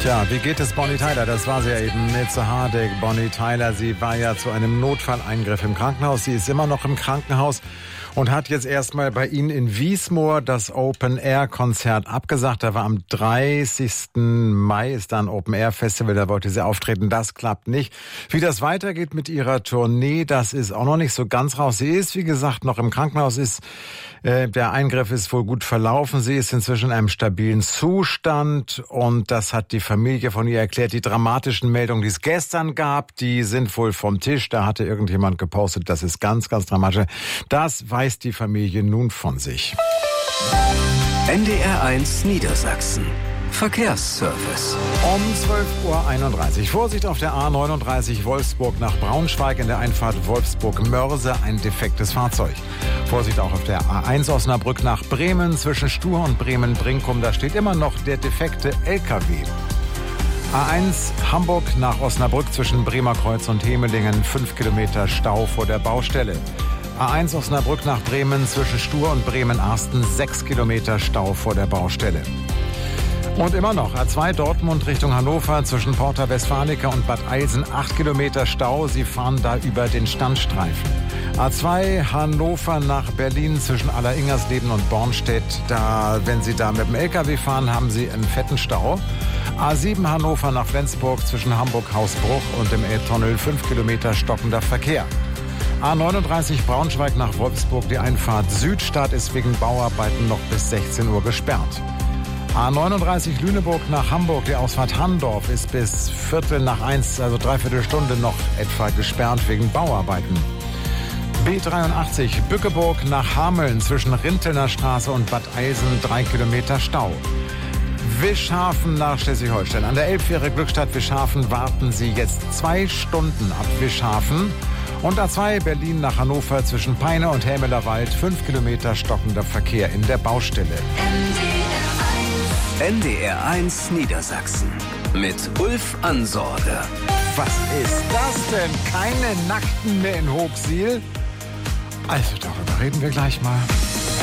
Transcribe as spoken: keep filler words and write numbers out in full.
Tja, wie geht es Bonnie Tyler? Das war sie ja eben, Nitze Harding. Bonnie Tyler, sie war ja zu einem Notfalleingriff im Krankenhaus. Sie ist immer noch im Krankenhaus und hat jetzt erstmal bei Ihnen in Wiesmoor das Open-Air-Konzert abgesagt. Da war am dreißigsten Mai ist da ein Open-Air-Festival, da wollte sie auftreten. Das klappt nicht. Wie das weitergeht mit ihrer Tournee, das ist auch noch nicht so ganz raus. Sie ist, wie gesagt, noch im Krankenhaus, ist äh, der Eingriff ist wohl gut verlaufen. Sie ist inzwischen in einem stabilen Zustand und das hat die Familie von ihr erklärt. Die dramatischen Meldungen, die es gestern gab, die sind wohl vom Tisch. Da hatte irgendjemand gepostet, das ist ganz, ganz dramatisch. Das weiß die Familie nun von sich. N D R eins Niedersachsen. Verkehrsservice. Um zwölf Uhr einunddreißig. Vorsicht auf der A neununddreißig Wolfsburg nach Braunschweig in der Einfahrt Wolfsburg-Mörse, ein defektes Fahrzeug. Vorsicht auch auf der A eins Osnabrück nach Bremen zwischen Stuhr und Bremen-Brinkum. Da steht immer noch der defekte L K W. A eins Hamburg nach Osnabrück zwischen Bremerkreuz und Hemelingen. fünf Kilometer Stau vor der Baustelle. A eins Osnabrück nach Bremen zwischen Stuhr und Bremen-Arsten. sechs Kilometer Stau vor der Baustelle. Und immer noch A zwei Dortmund Richtung Hannover zwischen Porta Westfalica und Bad Eilsen. acht Kilometer Stau. Sie fahren da über den Standstreifen. A zwei Hannover nach Berlin zwischen Alleringers-Leben und Bornstedt. Da, wenn Sie da mit dem L K W fahren, haben Sie einen fetten Stau. A sieben Hannover nach Flensburg zwischen Hamburg-Hausbruch und dem Elbtunnel. fünf Kilometer stockender Verkehr. A neununddreißig Braunschweig nach Wolfsburg. Die Einfahrt Südstadt ist wegen Bauarbeiten noch bis sechzehn Uhr gesperrt. A neununddreißig Lüneburg nach Hamburg, die Ausfahrt Handorf ist bis Viertel nach eins, also dreiviertel Stunde noch etwa gesperrt wegen Bauarbeiten. B dreiundachtzig Bückeburg nach Hameln zwischen Rintelner Straße und Bad Eilsen, drei Kilometer Stau. Wischhafen nach Schleswig-Holstein. An der Elbfähre Glückstadt-Wischhafen warten Sie jetzt zwei Stunden ab Wischhafen. Und A zwei Berlin nach Hannover zwischen Peine und Hämelerwald, fünf Kilometer stockender Verkehr in der Baustelle. N D R eins Niedersachsen mit Ulf Ansorge. Was ist das denn? Keine Nackten mehr in Hochsiel? Also darüber reden wir gleich mal.